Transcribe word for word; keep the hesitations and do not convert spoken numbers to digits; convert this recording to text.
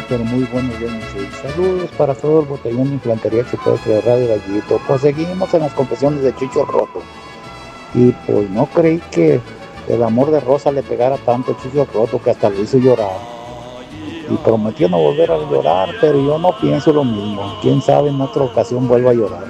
pero muy buenos días, Michelle. Saludos para todo el botellón de Infantería Chupestre de Radio Gallito. Pues seguimos en las confesiones de Chucho Roto. Y pues no creí que el amor de Rosa le pegara tanto a Chucho Roto que hasta lo hizo llorar. Y prometió no volver a llorar, pero yo no pienso lo mismo. Quién sabe, en otra ocasión vuelva a llorar.